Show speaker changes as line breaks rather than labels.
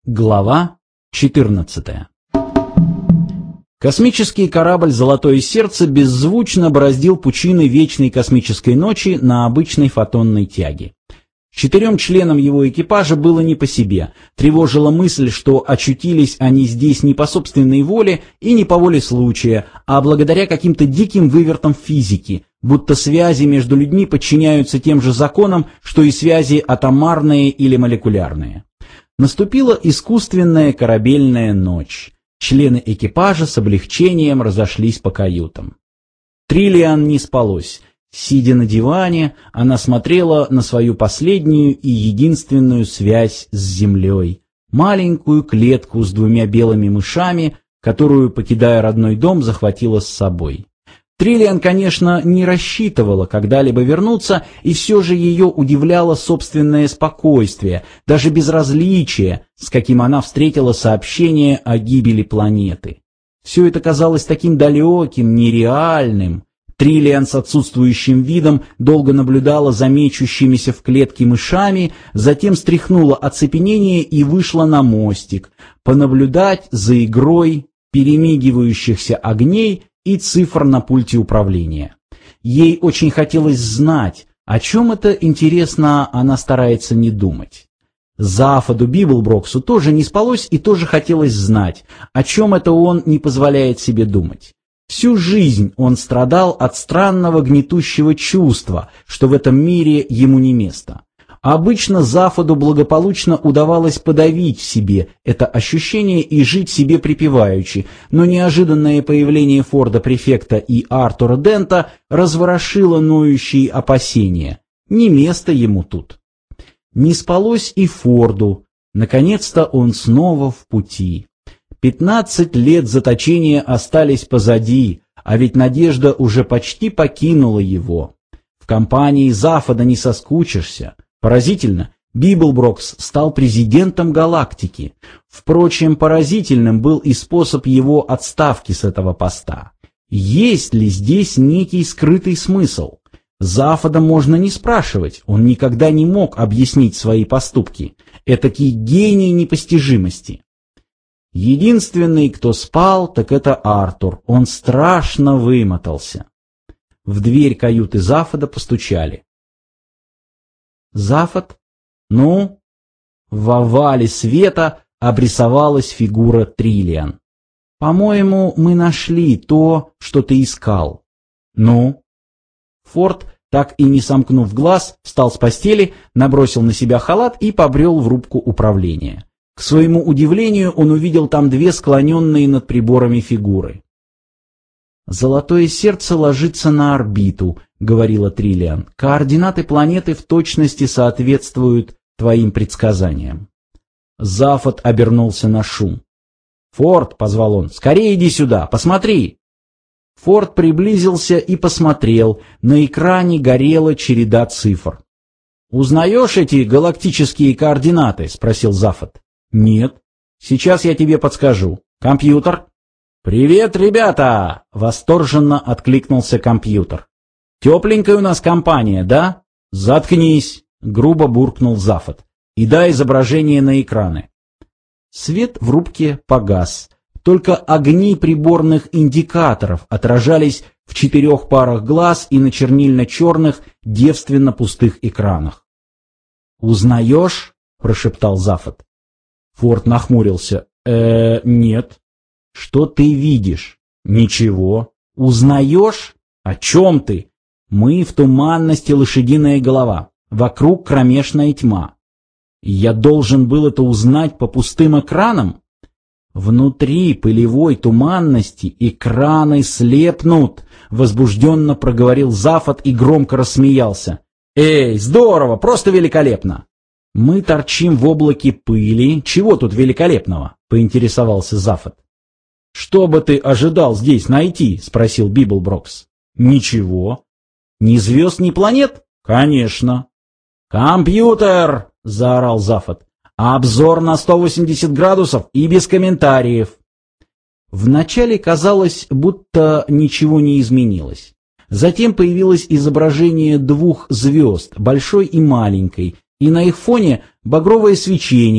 Глава 14. Космический корабль «Золотое сердце» беззвучно бороздил пучины вечной космической ночи на обычной фотонной тяге. 4 членам его экипажа было не по себе. Тревожила мысль, что очутились они здесь не по собственной воле и не по воле случая, а благодаря каким-то диким вывертам физики, будто связи между людьми подчиняются тем же законам, что и связи атомарные или молекулярные. Наступила искусственная корабельная ночь. Члены экипажа с облегчением разошлись по каютам. Триллиан не спалось. Сидя на диване, она смотрела на свою последнюю и единственную связь с землей. Маленькую клетку с 2 белыми мышами, которую, покидая родной дом, захватила с собой. Триллиан, конечно, не рассчитывала когда-либо вернуться, и все же ее удивляло собственное спокойствие, даже безразличие, с каким она встретила сообщение о гибели планеты. Все это казалось таким далеким, нереальным. Триллиан с отсутствующим видом долго наблюдала за мечущимися в клетке мышами, затем стряхнула оцепенение и вышла на мостик, понаблюдать за игрой перемигивающихся огней и цифр на пульте управления. Ей очень хотелось знать, о чем это, интересно, она старается не думать. Зафоду Библброксу тоже не спалось и тоже хотелось знать, о чем это он не позволяет себе думать. Всю жизнь он страдал от странного гнетущего чувства, что в этом мире ему не место. Обычно Зафоду благополучно удавалось подавить в себе это ощущение и жить себе припеваючи, но неожиданное появление Форда-префекта и Артура Дента разворошило ноющие опасения. Не место ему тут. Не спалось и Форду. Наконец-то он снова в пути. 15 лет заточения остались позади, а ведь надежда уже почти покинула его. В компании Зафода не соскучишься. Поразительно, Библброкс стал президентом галактики. Впрочем, поразительным был и способ его отставки с этого поста. Есть ли здесь некий скрытый смысл? Зафода можно не спрашивать, он никогда не мог объяснить свои поступки. Этакий гений непостижимости. Единственный, кто спал, так это Артур. Он страшно вымотался. В дверь каюты Зафода постучали. «Зафод? Ну?» В овале света обрисовалась фигура Триллиан. «По-моему, мы нашли то, что ты искал». «Ну?» Форд, так и не сомкнув глаз, встал с постели, набросил на себя халат и побрел в рубку управления. К своему удивлению, он увидел там 2 склоненные над приборами фигуры. «Золотое сердце ложится на орбиту», — говорила Триллиан. «Координаты планеты в точности соответствуют твоим предсказаниям». Зафод обернулся на шум. «Форд», — позвал он, — «скорее иди сюда, посмотри». Форд приблизился и посмотрел. На экране горела череда цифр. «Узнаешь эти галактические координаты?» — спросил Зафод. «Нет. Сейчас я тебе подскажу. Компьютер?» «Привет, ребята!» — восторженно откликнулся компьютер. «Тепленькая у нас компания, да?» «Заткнись!» — грубо буркнул Зафод. «И дай изображение на экраны». Свет в рубке погас. Только огни приборных индикаторов отражались в 4 парах глаз и на чернильно-черных, девственно пустых экранах. «Узнаешь?» — прошептал Зафод. Форд нахмурился. Нет». «Что ты видишь?» «Ничего». «Узнаешь?» «О чем ты?» «Мы в туманности лошадиная голова. Вокруг кромешная тьма». «Я должен был это узнать по пустым экранам?» «Внутри пылевой туманности экраны слепнут», — возбужденно проговорил Зафод и громко рассмеялся. «Эй, здорово, просто великолепно!» «Мы торчим в облаке пыли. Чего тут великолепного?» — поинтересовался Зафод. «Что бы ты ожидал здесь найти?» — спросил Библброкс. «Ничего». «Ни звезд, ни планет?» «Конечно». «Компьютер!» — заорал Зафод. «Обзор на 180 градусов и без комментариев». Вначале казалось, будто ничего не изменилось. Затем появилось изображение 2 звезд, большой и маленькой, и на их фоне багровое свечение,